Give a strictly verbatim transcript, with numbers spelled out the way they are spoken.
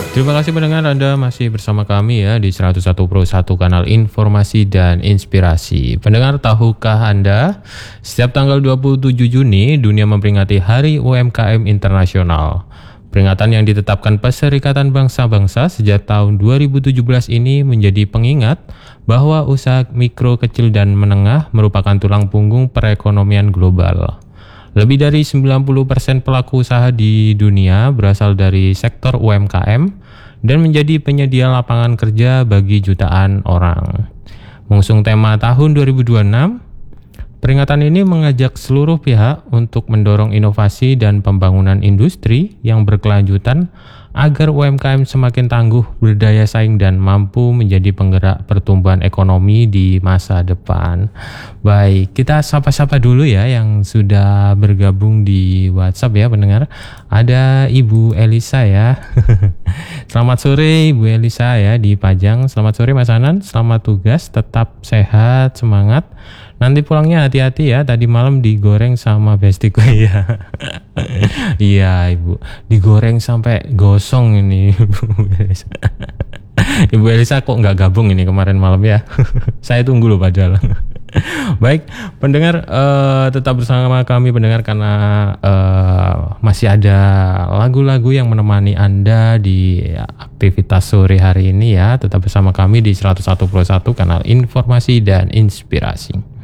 Terima kasih pendengar, Anda masih bersama kami ya di seratus satu koma satu kanal informasi dan inspirasi. Pendengar, tahukah Anda, setiap tanggal dua puluh tujuh Juni dunia memperingati Hari U M K M Internasional. Peringatan yang ditetapkan Perserikatan Bangsa-Bangsa sejak tahun dua ribu tujuh belas ini menjadi pengingat bahwa usaha mikro, kecil, dan menengah merupakan tulang punggung perekonomian global. Lebih dari sembilan puluh persen pelaku usaha di dunia berasal dari sektor U M K M dan menjadi penyedia lapangan kerja bagi jutaan orang. Mengusung tema tahun dua ribu dua puluh enam, peringatan ini mengajak seluruh pihak untuk mendorong inovasi dan pembangunan industri yang berkelanjutan agar U M K M semakin tangguh, berdaya saing, dan mampu menjadi penggerak pertumbuhan ekonomi di masa depan. Baik, kita sapa-sapa dulu ya yang sudah bergabung di WhatsApp ya pendengar. Ada Ibu Elisa ya. Selamat sore Ibu Elisa ya di Pajang. Selamat sore Mas Anan, selamat tugas, tetap sehat, semangat. Nanti pulangnya hati-hati ya, tadi malam digoreng sama bestiku ya. Iya Ibu, digoreng sampai gosong ini Ibu Elisa. Ibu Elisa kok nggak gabung ini kemarin malam ya. Saya tunggu loh padahal. Baik pendengar, uh, tetap bersama kami pendengar karena uh, masih ada lagu-lagu yang menemani Anda di aktivitas sore hari ini ya. Tetap bersama kami di seratus satu koma satu kanal informasi dan inspirasi.